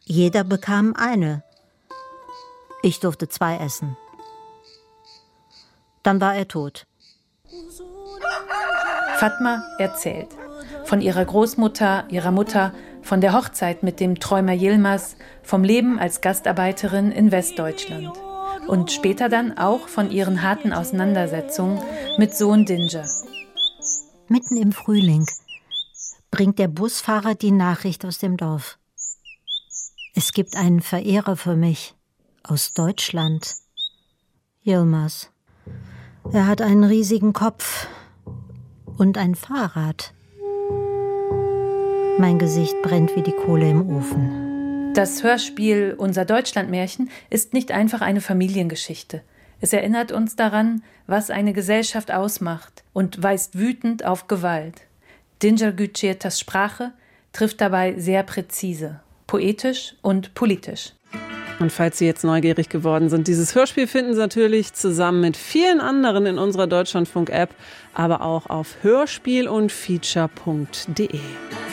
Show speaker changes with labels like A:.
A: Jeder bekam eine. Ich durfte 2 essen. Dann war er tot.
B: Fatma erzählt von ihrer Großmutter, ihrer Mutter, von der Hochzeit mit dem Träumer Yilmaz, vom Leben als Gastarbeiterin in Westdeutschland und später dann auch von ihren harten Auseinandersetzungen mit Sohn Dincer.
A: Mitten im Frühling bringt der Busfahrer die Nachricht aus dem Dorf. Es gibt einen Verehrer für mich aus Deutschland. Yilmaz. Er hat einen riesigen Kopf und ein Fahrrad. Mein Gesicht brennt wie die Kohle im Ofen.
B: Das Hörspiel Unser Deutschlandmärchen ist nicht einfach eine Familiengeschichte. Es erinnert uns daran, was eine Gesellschaft ausmacht und weist wütend auf Gewalt. Dincer Gülçetas Sprache trifft dabei sehr präzise, poetisch und politisch.
C: Und falls Sie jetzt neugierig geworden sind, dieses Hörspiel finden Sie natürlich zusammen mit vielen anderen in unserer Deutschlandfunk-App, aber auch auf hörspiel und feature.de.